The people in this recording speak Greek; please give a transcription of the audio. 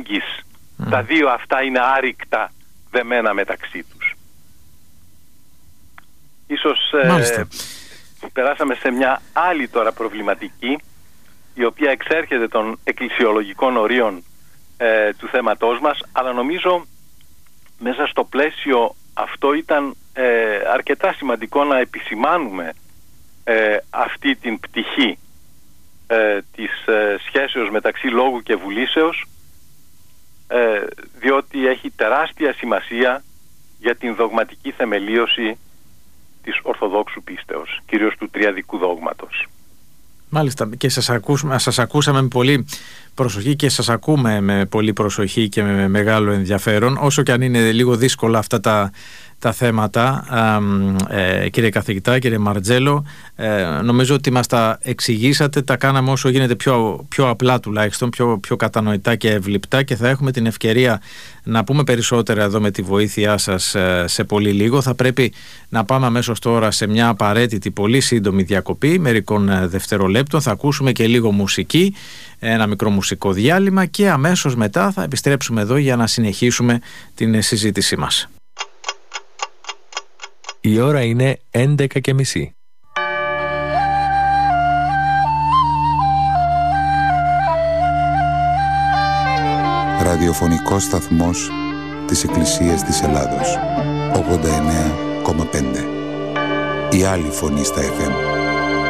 ανάγκης τα δύο αυτά είναι άρρηκτα δεμένα μεταξύ τους. Ίσως περάσαμε σε μια άλλη τώρα προβληματική, η οποία εξέρχεται των εκκλησιολογικών ορίων του θέματός μας, αλλά νομίζω μέσα στο πλαίσιο αυτό ήταν αρκετά σημαντικό να επισημάνουμε αυτή την πτυχή της σχέσεως μεταξύ λόγου και βουλήσεως, διότι έχει τεράστια σημασία για την δογματική θεμελίωση της Ορθοδόξου πίστεως, κυρίως του τριαδικού δόγματος. Μάλιστα, και σας ακούσαμε με πολύ προσοχή και σας ακούμε με πολύ προσοχή και με μεγάλο ενδιαφέρον, όσο και αν είναι λίγο δύσκολα αυτά τα θέματα, κύριε καθηγητά, κύριε Μαρτζέλο. Νομίζω ότι μας τα εξηγήσατε, τα κάναμε όσο γίνεται πιο απλά, τουλάχιστον πιο κατανοητά και ευληπτά, και θα έχουμε την ευκαιρία να πούμε περισσότερα εδώ με τη βοήθειά σας σε πολύ λίγο. Θα πρέπει να πάμε αμέσως τώρα σε μια απαραίτητη πολύ σύντομη διακοπή μερικών δευτερολέπτων. Θα ακούσουμε και λίγο μουσική, ένα μικρό μουσικό διάλειμμα, και αμέσως μετά θα επιστρέψουμε εδώ για να συνεχίσουμε την συζήτησή μας. Η ώρα είναι 11:30. Ραδιοφωνικός σταθμός της Εκκλησίας της Ελλάδος, 89,5. Η άλλη φωνή στα FM.